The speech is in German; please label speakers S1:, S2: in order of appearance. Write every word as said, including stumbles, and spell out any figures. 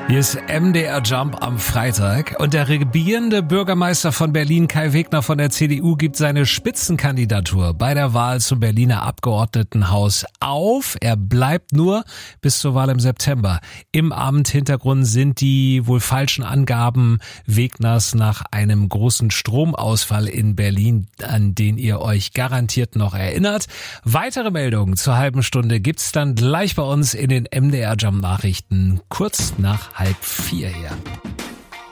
S1: Hier ist M D R Jump am Freitag und der regierende Bürgermeister von Berlin, Kai Wegner von der C D U, gibt seine Spitzenkandidatur bei der Wahl zum Berliner Abgeordnetenhaus auf. Er bleibt nur bis zur Wahl im September. Im Abendhintergrund sind die wohl falschen Angaben Wegners nach einem großen Stromausfall in Berlin, an den ihr euch garantiert noch erinnert. Weitere Meldungen zur halben Stunde gibt's dann gleich bei uns in den M D R Jump Nachrichten kurz nach halb vier her.